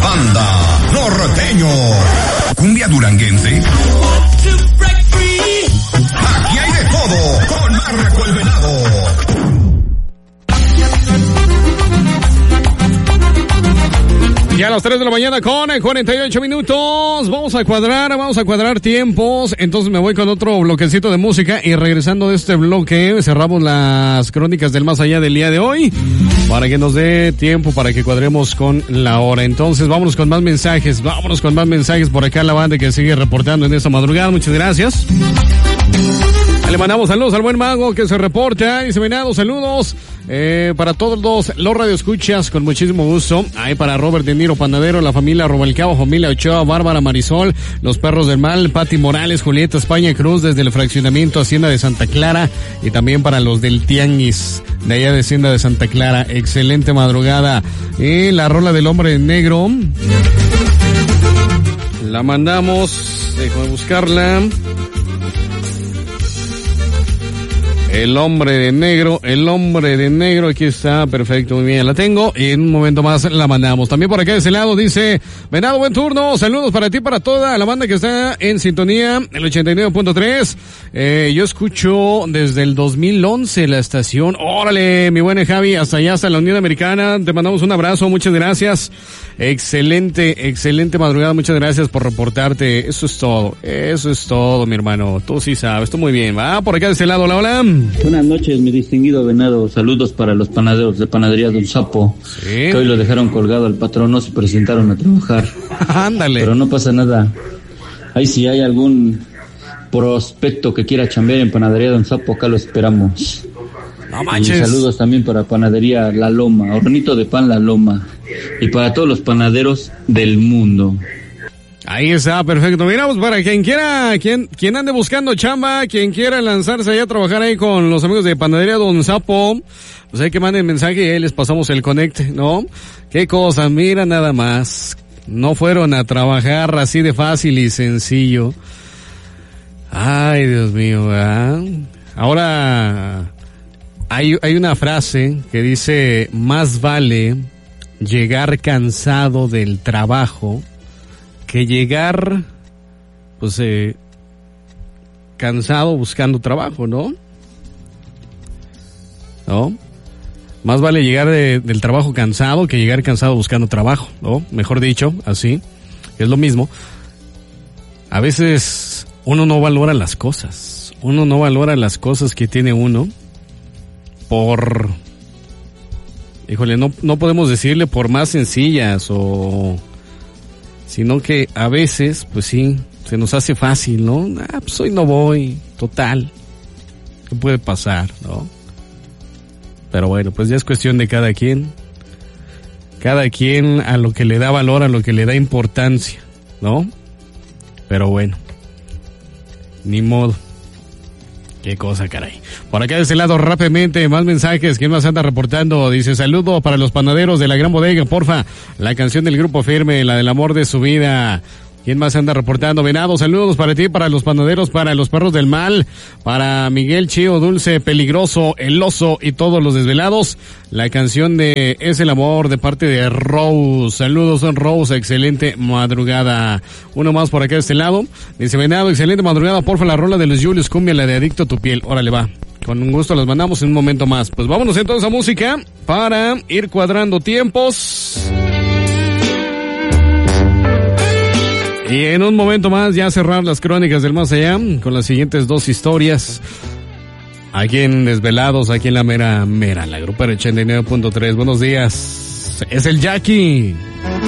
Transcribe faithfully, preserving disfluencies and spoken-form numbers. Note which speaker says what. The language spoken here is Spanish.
Speaker 1: Banda Norteño. Cumbia duranguense. Aquí hay de todo con Marco el Venado.
Speaker 2: Ya a las tres de la mañana con cuarenta y ocho minutos. Vamos a cuadrar, vamos a cuadrar tiempos. Entonces me voy con otro bloquecito de música. Y regresando de este bloque, cerramos las crónicas del más allá del día de hoy. Para que nos dé tiempo, para que cuadremos con la hora. Entonces vámonos con más mensajes. Vámonos con más mensajes por acá. La banda que sigue reportando en esta madrugada. Muchas gracias. Le mandamos saludos al buen mago que se reporta. Dice Venado, saludos eh, para todos los, los radioescuchas con muchísimo gusto. Ahí para Robert De Niro Panadero, la familia Robalcaba, familia Ochoa, Bárbara Marisol, los perros del mal, Pati Morales, Julieta España Cruz desde el fraccionamiento Hacienda de Santa Clara y también para los del Tianguis de allá de Hacienda de Santa Clara. Excelente madrugada. Y la rola del hombre negro la mandamos, déjame buscarla. El hombre de negro, el hombre de negro, aquí está, perfecto, muy bien, la tengo y en un momento más la mandamos. También por acá de ese lado dice, Venado, buen turno, saludos para ti, para toda la banda que está en sintonía, el ochenta y nueve punto tres. Eh, yo escucho desde el dos mil once la estación. Órale, mi buen Javi, hasta allá, hasta la Unión Americana, te mandamos un abrazo, muchas gracias. Excelente, excelente madrugada, muchas gracias por reportarte. Eso es todo, eso es todo, mi hermano, tú sí sabes, tú muy bien, va, por acá de ese lado, hola, hola.
Speaker 3: Buenas noches, mi distinguido Venado. Saludos para los panaderos de Panadería Don Sapo.
Speaker 2: ¿Sí?
Speaker 3: Que hoy lo dejaron colgado al patrón, no se presentaron a trabajar.
Speaker 2: Ándale.
Speaker 3: Pero no pasa nada. Ahí si hay algún prospecto que quiera chambear en Panadería Don Sapo, acá lo esperamos.
Speaker 2: No manches.
Speaker 3: Y saludos también para Panadería La Loma, hornito de pan La Loma. Y para todos los panaderos del mundo.
Speaker 2: Ahí está, perfecto. Mira, pues para quien quiera, quien, quien ande buscando chamba, quien quiera lanzarse allá a trabajar ahí con los amigos de Panadería Don Sapo, pues hay que manden mensaje y ahí les pasamos el conect, ¿no? Qué cosa, mira nada más. No fueron a trabajar así de fácil y sencillo. Ay, Dios mío, ¿verdad? Ahora, hay, hay una frase que dice, más vale llegar cansado del trabajo que llegar, pues, eh, cansado buscando trabajo, ¿no? ¿No? Más vale llegar de, del trabajo cansado que llegar cansado buscando trabajo, ¿no? Mejor dicho, así, es lo mismo. A veces uno no valora las cosas, uno no valora las cosas que tiene uno por, híjole, no, no podemos decirle por más sencillas o... sino que a veces, pues sí, se nos hace fácil, ¿no? Ah, pues hoy no voy, total. ¿Qué puede pasar, no? Pero bueno, pues ya es cuestión de cada quien. Cada quien a lo que le da valor, a lo que le da importancia, ¿no? Pero bueno, ni modo. Qué cosa, caray. Por acá de este lado, rápidamente, más mensajes. ¿Quién más anda reportando? Dice, saludo para los panaderos de la Gran Bodega, porfa. La canción del Grupo Firme, la del amor de su vida. ¿Quién más anda reportando? Venado, saludos para ti, para los panaderos, para los perros del mal, para Miguel Chío, Dulce, Peligroso, El Oso y todos los desvelados. La canción de Es el Amor de parte de Rose. Saludos, son Rose, excelente madrugada. Uno más por acá de este lado. Dice, Venado, excelente madrugada, porfa, la rola de los Julius Cumbia, la de Adicto a tu piel. Órale, va. Con un gusto las mandamos en un momento más. Pues vámonos entonces a música para ir cuadrando tiempos. Y en un momento más ya cerrar las crónicas del más allá con las siguientes dos historias. Aquí en Desvelados, aquí en la mera mera, la Grupera ochenta y nueve punto tres. Buenos días, es el Jackie.